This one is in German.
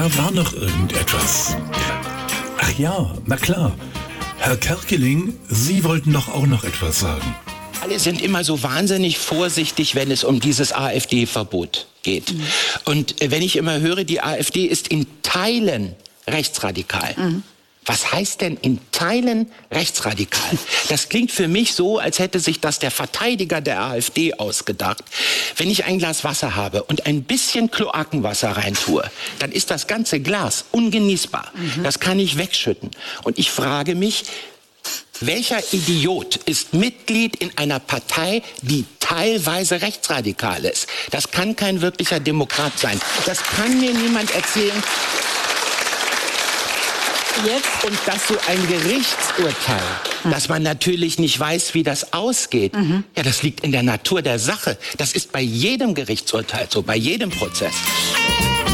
Da war noch irgendetwas. Ach ja, na klar. Herr Kerkeling, Sie wollten doch auch noch etwas sagen. Alle sind immer so wahnsinnig vorsichtig, wenn es um dieses AfD-Verbot geht. Und wenn ich immer höre, die AfD ist in Teilen rechtsradikal. Was heißt denn in Teilen rechtsradikal? Das klingt für mich so, als hätte sich das der Verteidiger der AfD ausgedacht. Wenn ich ein Glas Wasser habe und ein bisschen Kloakenwasser reintue, dann ist das ganze Glas ungenießbar. Das kann ich wegschütten. Und ich frage mich, welcher Idiot ist Mitglied in einer Partei, die teilweise rechtsradikal ist? Das kann kein wirklicher Demokrat sein. Das kann mir niemand erzählen. Jetzt und dass so ein Gerichtsurteil, dass man natürlich nicht weiß, wie das ausgeht, ja, das liegt in der Natur der Sache. Das ist bei jedem Gerichtsurteil so, bei jedem Prozess.